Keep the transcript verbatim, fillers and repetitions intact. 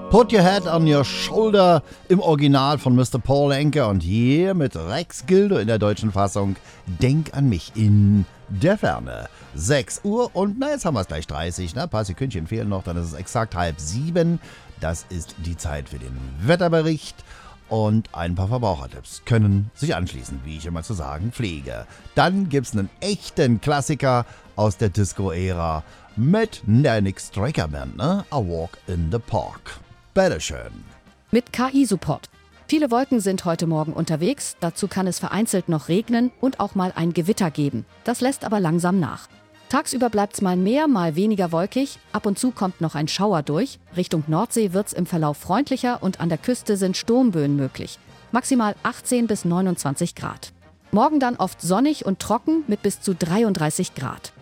Put Your Head on Your Shoulder im Original von Mister Paul Anka und hier mit Rex Gildo in der deutschen Fassung Denk an mich in der Ferne. sechs Uhr und na, jetzt haben wir es gleich dreißig, ne? Ein paar Sekündchen fehlen noch, dann ist es exakt halb sieben. Das ist die Zeit für den Wetterbericht und ein paar Verbrauchertipps können sich anschließen, wie ich immer zu sagen pflege. Dann gibt's einen echten Klassiker aus der Disco-Ära mit der Nick Striker Band, ne? A Walk in the Park. Bitteschön. Mit K I-Support. Viele Wolken sind heute Morgen unterwegs, dazu kann es vereinzelt noch regnen und auch mal ein Gewitter geben. Das lässt aber langsam nach. Tagsüber bleibt's mal mehr, mal weniger wolkig, ab und zu kommt noch ein Schauer durch. Richtung Nordsee wird's im Verlauf freundlicher und an der Küste sind Sturmböen möglich. Maximal achtzehn bis neunundzwanzig Grad. Morgen dann oft sonnig und trocken mit bis zu dreiunddreißig Grad.